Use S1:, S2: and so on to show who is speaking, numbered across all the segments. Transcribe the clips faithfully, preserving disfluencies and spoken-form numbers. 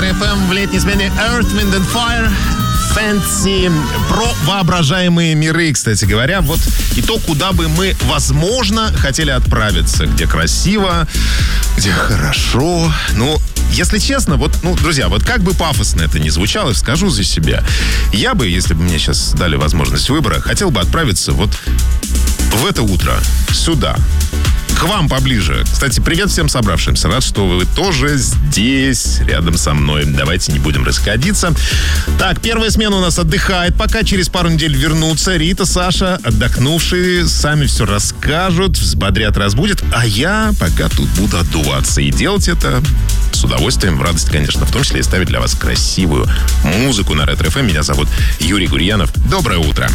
S1: Ретро эф эм в летней смене Earth, Wind and Fire. Fancy, про воображаемые миры, кстати говоря. Вот и то, куда бы мы, возможно, хотели отправиться. Где красиво, где хорошо. Ну, если честно, вот, ну, друзья, вот как бы пафосно это ни звучало, скажу за себя. Я бы, если бы мне сейчас дали возможность выбора, хотел бы отправиться вот в это утро сюда. К вам поближе. Кстати, привет всем собравшимся. Рад, что вы тоже здесь, рядом со мной. Давайте не будем расходиться. Так, первая смена у нас отдыхает. Пока через пару недель вернутся Рита, Саша, отдохнувшие, сами все расскажут, взбодрят, разбудят. А я пока тут буду отдуваться. И делать это с удовольствием, в радость, конечно. В том числе и ставить для вас красивую музыку на Ретро эф эм. Меня зовут Юрий Гурьянов. Доброе утро.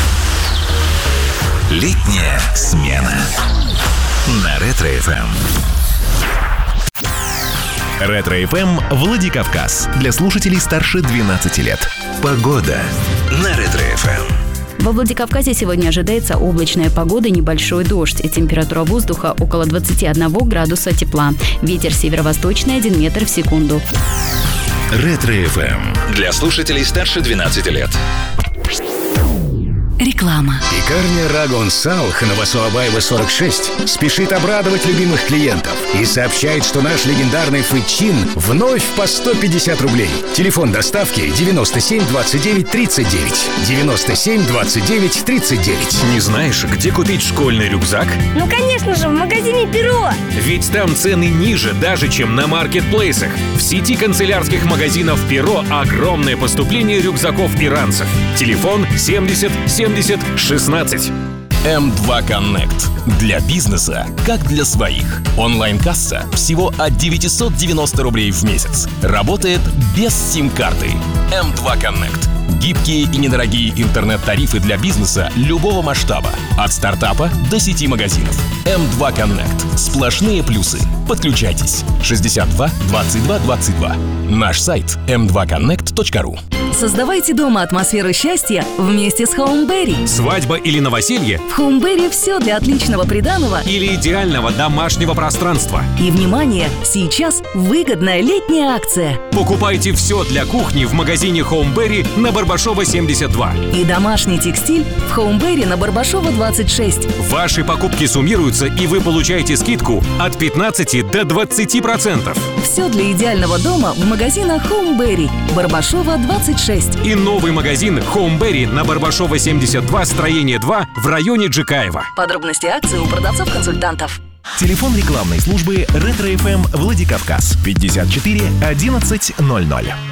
S2: Летняя смена на Ретро эф эм. Ретро эф эм Владикавказ. Для слушателей старше двенадцати лет. Погода на Ретро эф эм.
S3: Во Владикавказе сегодня ожидается облачная погода, небольшой дождь. И температура воздуха около двадцати одного градуса тепла. Ветер северо-восточный один метр в секунду.
S2: Ретро эф эм. Для слушателей старше двенадцати лет.
S3: Реклама.
S4: Пекарня Рагон Салх на Васуабаева сорок шесть спешит обрадовать любимых клиентов и сообщает, что наш легендарный фычин вновь по сто пятьдесят рублей. Телефон доставки девяносто семь двадцать девять тридцать девять. девяносто семь двадцать девять тридцать девять.
S5: Не знаешь, где купить школьный рюкзак?
S6: Ну, конечно же, в магазине «Перо».
S5: Ведь там цены ниже даже, чем на маркетплейсах. В сети канцелярских магазинов «Перо» огромное поступление рюкзаков и ранцев. Телефон семьдесят семьдесят шестнадцать.
S7: эм два Connect. Для бизнеса, как для своих. Онлайн-касса всего от девятьсот девяносто рублей в месяц. Работает без сим-карты. эм два Connect. Гибкие и недорогие интернет-тарифы для бизнеса любого масштаба. От стартапа до сети магазинов. эм два Connect. Сплошные плюсы. Подключайтесь. шестьдесят два двадцать два двадцать два. Наш сайт эм два коннект точка ру.
S8: Создавайте дома атмосферу счастья вместе с Хоумберри.
S5: Свадьба или новоселье?
S8: В Хоумберри все для отличного приданого
S5: Или идеального домашнего пространства.
S8: И, внимание, сейчас выгодная летняя акция.
S5: Покупайте все для кухни в магазине Хоумберри на Барбашова семьдесят два.
S8: И домашний текстиль в Хоумберри на Барбашова двадцать шесть.
S5: Ваши покупки суммируются, и вы получаете скидку от пятнадцати до двадцати процентов.
S8: Все для идеального дома в магазинах Хоумберри, Барбашова двадцать шесть.
S5: И новый магазин Хоумберри на Барбашова семьдесят два, строение два в районе Джикаева.
S8: Подробности акции у продавцов-консультантов.
S2: Телефон рекламной службы Ретро эф эм Владикавказ пятьдесят четыре одиннадцать ноль ноль.